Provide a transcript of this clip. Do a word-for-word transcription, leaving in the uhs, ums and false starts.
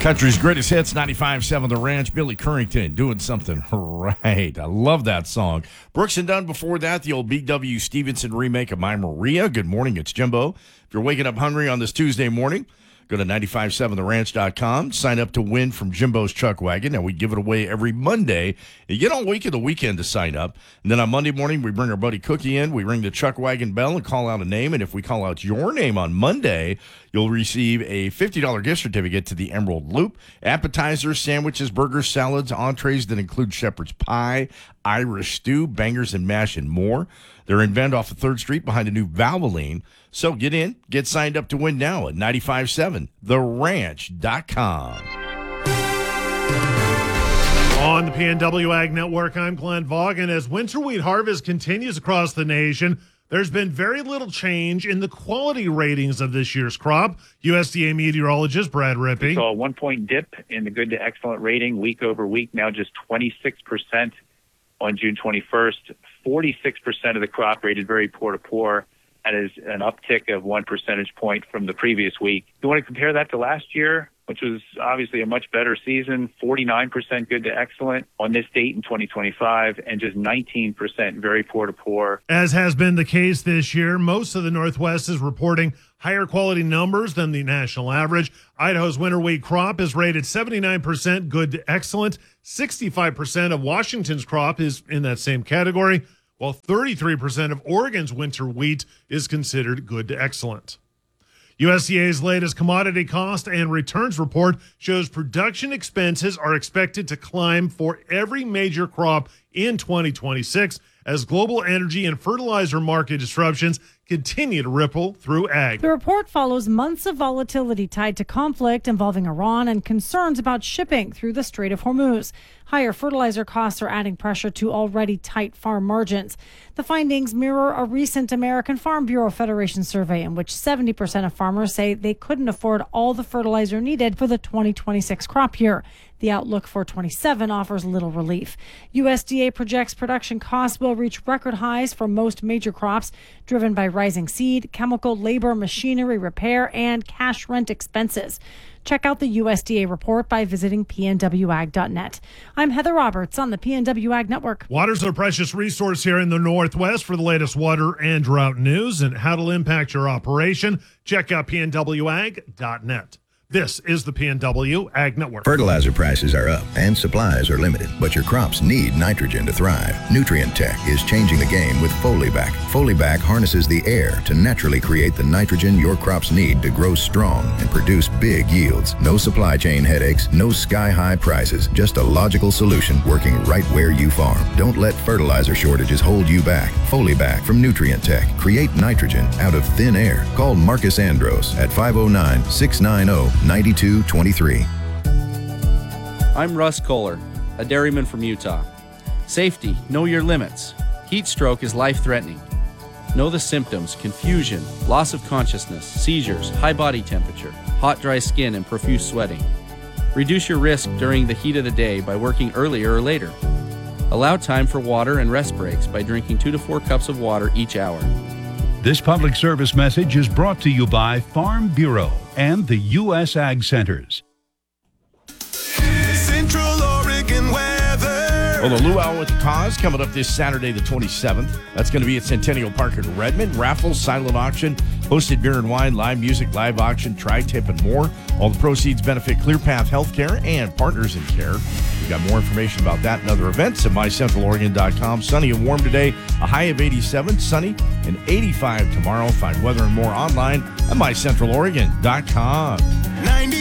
Country's greatest hits, ninety-five point seven The Ranch. Billy Currington doing something right. I love that song. Brooks and Dunn before that, the old B W Stevenson remake of My Maria. Good morning, it's Jimbo. If you're waking up hungry on this Tuesday morning, go to nine five seven the ranch dot com. Sign up to win from Jimbo's Chuck Wagon. Now, we give it away every Monday. You get all week of the weekend to sign up. And then on Monday morning, we bring our buddy Cookie in. We ring the Chuck Wagon bell and call out a name. And if we call out your name on Monday, you'll receive a fifty dollars gift certificate to the Emerald Loop. Appetizers, sandwiches, burgers, salads, entrees that include shepherd's pie, Irish stew, bangers and mash, and more. They're in Bend off of third Street behind a new Valvoline. So get in, get signed up to win now at nine five seven the ranch dot com. On the P N W Ag Network, I'm Glenn Vaughan. As winter wheat harvest continues across the nation, there's been very little change in the quality ratings of this year's crop. U S D A meteorologist Brad Rippey. We saw a one-point dip in the good to excellent rating week over week, now just twenty-six percent on June twenty-first. forty-six percent of the crop rated very poor to poor. That is an uptick of one percentage point from the previous week. You want to compare that to last year, which was obviously a much better season, forty-nine percent good to excellent on this date in twenty twenty-five, and just nineteen percent very poor to poor. As has been the case this year, most of the Northwest is reporting higher quality numbers than the national average. Idaho's winter wheat crop is rated seventy-nine percent good to excellent. sixty-five percent of Washington's crop is in that same category, while thirty-three percent of Oregon's winter wheat is considered good to excellent. U S D A's latest commodity cost and returns report shows production expenses are expected to climb for every major crop in twenty twenty-six as global energy and fertilizer market disruptions continue to ripple through ag. The report follows months of volatility tied to conflict involving Iran and concerns about shipping through the Strait of Hormuz. Higher fertilizer costs are adding pressure to already tight farm margins. The findings mirror a recent American Farm Bureau Federation survey in which seventy percent of farmers say they couldn't afford all the fertilizer needed for the twenty twenty-six crop year. The outlook for twenty-seven offers little relief. U S D A projects production costs will reach record highs for most major crops, driven by rising seed, chemical, labor, machinery, repair, and cash rent expenses. Check out the U S D A report by visiting P N W ag dot net. I'm Heather Roberts on the P N W Ag Network. Water's a precious resource here in the Northwest. For the latest water and drought news and how it'll impact your operation, check out P N W ag dot net. This is the P N W Ag Network. Fertilizer prices are up and supplies are limited, but your crops need nitrogen to thrive. Nutrient Tech is changing the game with Folibac. Folibac harnesses the air to naturally create the nitrogen your crops need to grow strong and produce big yields. No supply chain headaches, no sky-high prices, just a logical solution working right where you farm. Don't let fertilizer shortages hold you back. Folibac from Nutrient Tech. Create nitrogen out of thin air. Call Marcus Andros at five oh nine, six nine oh, nine two two three. I'm Russ Kohler, a dairyman from Utah. Safety, know your limits. Heat stroke is life-threatening. Know the symptoms: confusion, loss of consciousness, seizures, high body temperature, hot, dry skin, and profuse sweating. Reduce your risk during the heat of the day by working earlier or later. Allow time for water and rest breaks by drinking two to four cups of water each hour. This public service message is brought to you by Farm Bureau and the U S Ag Centers. Central Oregon weather. Well, the Luau with the Cause coming up this Saturday, the twenty-seventh. That's going to be at Centennial Park in Redmond. Raffles, silent auction, hosted beer and wine, live music, live auction, tri-tip, and more. All the proceeds benefit ClearPath Healthcare and Partners in Care. We've got more information about that and other events at my central oregon dot com. Sunny and warm today, a high of eighty-seven, sunny and eighty-five tomorrow. Find weather and more online at my central oregon dot com. ninety